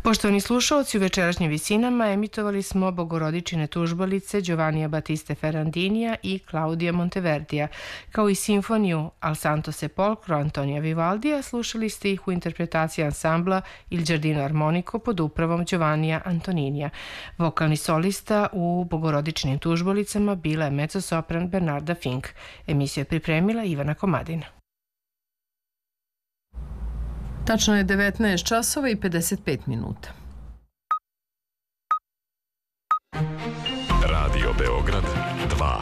Poštovani slušalci, u večerašnjim visinama emitovali smo Bogorodičine tužbalice Giovannija Battiste Ferrandinija i Claudia Monteverdija, kao i simfoniju Al Santo Sepolcro Antonija Vivaldija. Slušali ste ih u interpretaciji ansambla Il Giardino Armonico pod upravom Giovannija Antoninija. Vokalni solista u Bogorodičinim tužbalicama bila je mezzosopran Bernarda Fink. Emisiju je pripremila Ivana Komadina. Tačno je 19 časova i 55 minuta. Radio Beograd 2.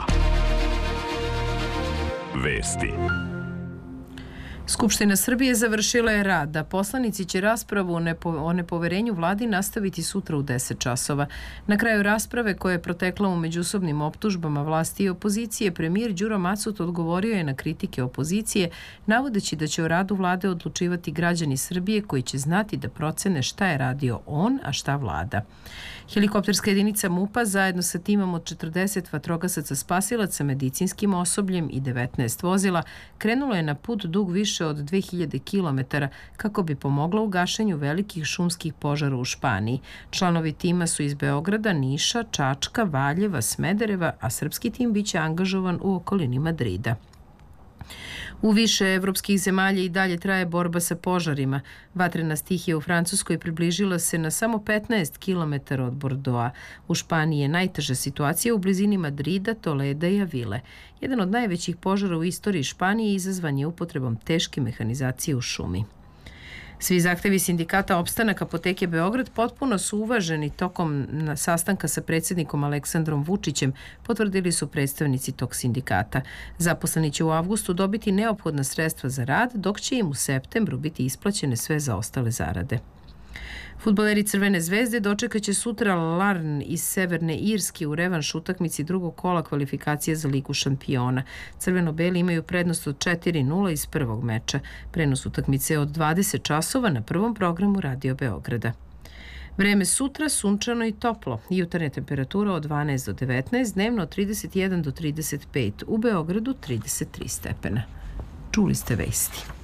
Vesti. Skupština Srbije završila je rad, a poslanici će raspravu o nepoverenju vladi nastaviti sutra u 10 časova. Na kraju rasprave, koja je protekla u međusobnim optužbama vlasti i opozicije, premijer Đuro Macut odgovorio je na kritike opozicije, navodeći da će o radu vlade odlučivati građani Srbije koji će znati da procene šta je radio on, a šta vlada. Helikopterska jedinica MUP-a zajedno sa timom od 40 vatrogasaca spasilaca, medicinskim osobljem i 19 vozila krenulo je na put dug više od 2000 km kako bi pomogla u gašenju velikih šumskih požara u Španiji. Članovi tima su iz Beograda, Niša, Čačka, Valjeva, Smedereva, a srpski tim biće angažovan u okolini Madrida. U više evropskih zemalja i dalje traje borba sa požarima. Vatrena stihija u Francuskoj približila se na samo 15 km od Bordeauxa. U Španiji je najteža situacija u blizini Madrida, Toleda i Avile. Jedan od najvećih požara u istoriji Španije izazvan je upotrebom teške mehanizacije u šumi. Svi zahtevi sindikata Opstanak Apoteke Beograd potpuno su uvaženi tokom sastanka sa predsjednikom Aleksandrom Vučićem, potvrdili su predstavnici tog sindikata. Zaposleni će u avgustu dobiti neophodna sredstva za rad, dok će im u septembru biti isplaćene sve zaostale zarade. Fudbaleri Crvene zvezde dočekaće sutra Larn iz Severne Irske u revanš utakmici drugog kola kvalifikacije za Ligu šampiona. Crveno-beli imaju prednost od 4:0 iz prvog meča. Prenos utakmice je od 20 časova na prvom programu Radio Beograda. Vreme sutra sunčano i toplo. Jutarnja temperatura od 12 do 19, dnevno od 31 do 35, u Beogradu 33 stepena. Čuli ste vesti.